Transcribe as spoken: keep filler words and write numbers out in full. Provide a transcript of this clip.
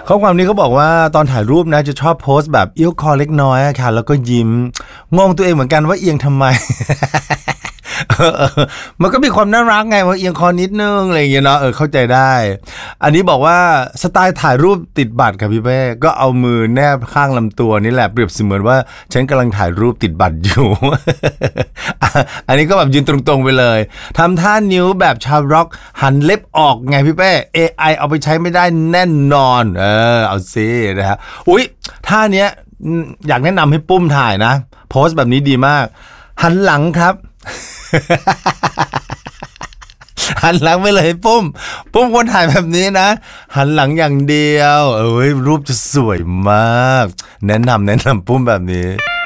ข้อความนี้เขาบอกว่าตอนถ่ายรูปนะจะชอบโพสต์แบบเอี้ยวคอเล็กน้อยค่ะแล้วก็ยิ้มงงตัวเองเหมือนกันว่าเอียงทำไม มันก็มีความน่ารักไงว่าเอียงคอนิดนึงอะไรอย่างเงี้ยเนาะเออเข้าใจได้อันนี้บอกว่าสไตล์ถ่ายรูปติดบัตรครับพี่เป้ก็เอามือแนบข้างลำตัวนี่แหละเปรียบเสมือนว่าฉันกำลังถ่ายรูปติดบัตรอยู่ อันนี้ก็แบบยืนตรงๆไปเลยทำท่านิ้วแบบชาวร็อกหันเล็บออกไงพี่เป้ เอ ไอ เอาไปใช้ไม่ได้แน่นอนเออเอาซินะฮะอุ๊ยท่าเนี้ยอยากแนะนำให้ปุ้มถ่ายนะโพสแบบนี้ดีมากหันหลังครับ หันหลังไปเลยปุ้มปุ้มควรถ่ายแบบนี้นะหันหลังอย่างเดียวเอ้ยรูปจะสวยมากแนะนำแนะนำปุ้มแบบนี้